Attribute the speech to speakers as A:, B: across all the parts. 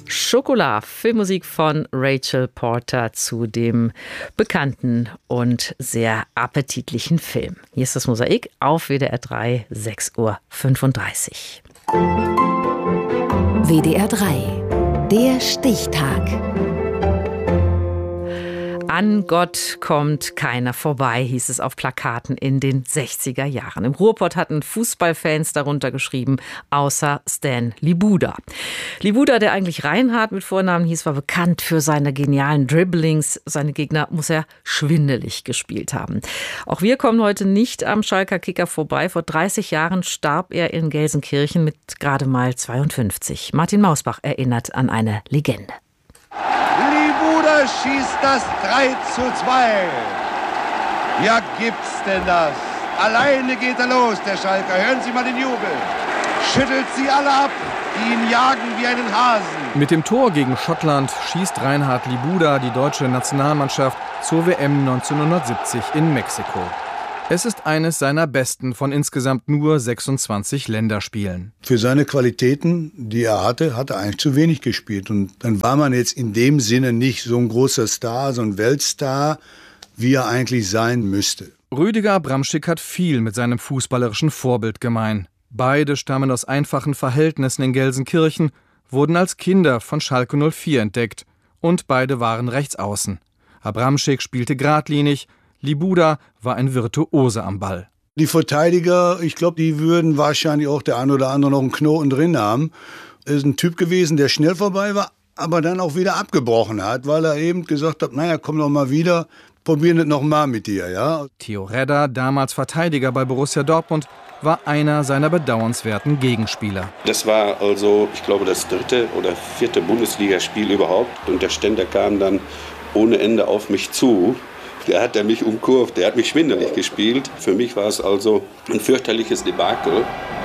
A: Chocolat, Filmmusik von Rachel Porter zu dem bekannten und sehr appetitlichen Film. Hier ist das Mosaik auf WDR 3, 6:35 Uhr.
B: WDR 3, der Stichtag.
A: An Gott kommt keiner vorbei, hieß es auf Plakaten in den 60er Jahren. Im Ruhrpott hatten Fußballfans darunter geschrieben, außer Stan Libuda. Libuda, der eigentlich Reinhard mit Vornamen hieß, war bekannt für seine genialen Dribblings. Seine Gegner muss er schwindelig gespielt haben. Auch wir kommen heute nicht am Schalker Kicker vorbei. Vor 30 Jahren starb er in Gelsenkirchen mit gerade mal 52. Martin Mausbach erinnert an eine Legende.
C: Libuda schießt das 3:2. Ja, gibt's denn das? Alleine geht er los, der Schalker. Hören Sie mal den Jubel. Schüttelt sie alle ab, die ihn jagen wie einen Hasen.
D: Mit dem Tor gegen Schottland schießt Reinhard Libuda die deutsche Nationalmannschaft zur WM 1970 in Mexiko. Es ist eines seiner besten von insgesamt nur 26 Länderspielen.
E: Für seine Qualitäten, die er hatte, hat er eigentlich zu wenig gespielt. Und dann war man jetzt in dem Sinne nicht so ein großer Star, so ein Weltstar, wie er eigentlich sein müsste.
D: Rüdiger Abramschick hat viel mit seinem fußballerischen Vorbild gemein. Beide stammen aus einfachen Verhältnissen in Gelsenkirchen, wurden als Kinder von Schalke 04 entdeckt und beide waren Rechtsaußen. Abramschick spielte geradlinig, Libuda war ein Virtuose am Ball.
E: Die Verteidiger, ich glaube, die würden wahrscheinlich auch der ein oder andere noch einen Knoten drin haben. Er ist ein Typ gewesen, der schnell vorbei war, aber dann auch wieder abgebrochen hat, weil er eben gesagt hat, naja, komm doch mal wieder, probieren es noch mal mit dir, ja.
D: Theo Redder, damals Verteidiger bei Borussia Dortmund, war einer seiner bedauernswerten Gegenspieler.
F: Das war also, ich glaube, das 3. oder 4. Bundesligaspiel überhaupt. Und der Ständer kam dann ohne Ende auf mich zu. Der hat mich umkurvt, der hat mich schwindelig gespielt. Für mich war es also ein fürchterliches Debakel.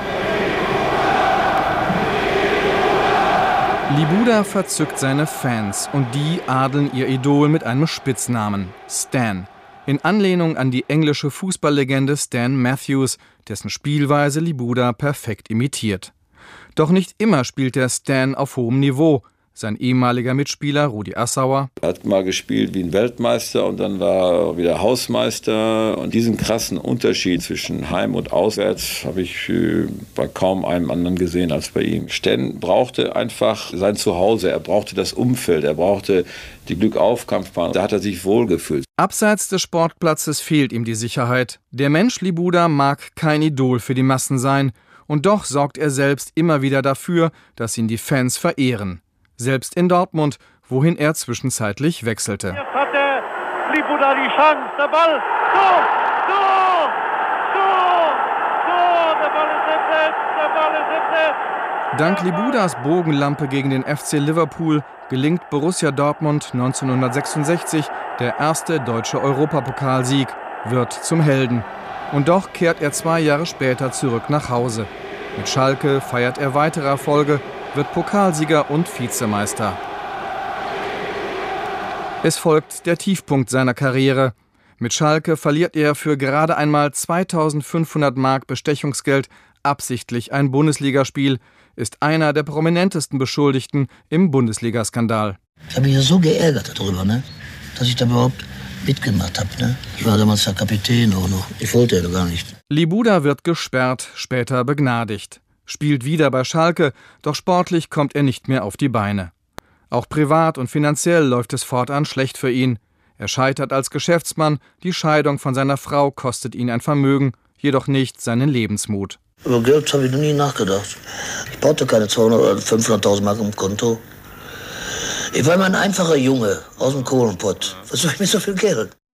D: Libuda verzückt seine Fans und die adeln ihr Idol mit einem Spitznamen, Stan. In Anlehnung an die englische Fußballlegende Stan Matthews, dessen Spielweise Libuda perfekt imitiert. Doch nicht immer spielt der Stan auf hohem Niveau. Sein ehemaliger Mitspieler Rudi Assauer
G: hat mal gespielt wie ein Weltmeister und dann war er wieder Hausmeister. Und diesen krassen Unterschied zwischen Heim und Auswärts habe ich bei kaum einem anderen gesehen als bei ihm. Stan brauchte einfach sein Zuhause, er brauchte das Umfeld, er brauchte die Glückauf-Kampfbahn. Da hat er sich wohlgefühlt.
D: Abseits des Sportplatzes fehlt ihm die Sicherheit. Der Mensch Libuda mag kein Idol für die Massen sein. Und doch sorgt er selbst immer wieder dafür, dass ihn die Fans verehren. Selbst in Dortmund, wohin er zwischenzeitlich wechselte.
H: Jetzt hat der Libuda die Chance, der Ball, Tor, der Ball ist entsetzt.
D: Dank Libudas Bogenlampe gegen den FC Liverpool gelingt Borussia Dortmund 1966 der erste deutsche Europapokalsieg, wird zum Helden. Und doch kehrt er 2 Jahre später zurück nach Hause. Mit Schalke feiert er weitere Erfolge, wird Pokalsieger und Vizemeister. Es folgt der Tiefpunkt seiner Karriere. Mit Schalke verliert er für gerade einmal 2.500 Mark Bestechungsgeld absichtlich ein Bundesligaspiel, ist einer der prominentesten Beschuldigten im Bundesligaskandal.
I: Ich habe mich so geärgert darüber, dass ich da überhaupt mitgemacht habe. Ich war damals der Kapitän auch noch. Ich wollte ja gar nicht.
D: Libuda wird gesperrt, später begnadigt. Spielt wieder bei Schalke, doch sportlich kommt er nicht mehr auf die Beine. Auch privat und finanziell läuft es fortan schlecht für ihn. Er scheitert als Geschäftsmann, die Scheidung von seiner Frau kostet ihn ein Vermögen, jedoch nicht seinen Lebensmut.
I: Über Geld habe ich noch nie nachgedacht. Ich brauchte keine 200.000 oder 500.000 Mark im Konto. Ich war immer ein einfacher Junge aus dem Kohlenpott. Was soll ich mit so viel Geld?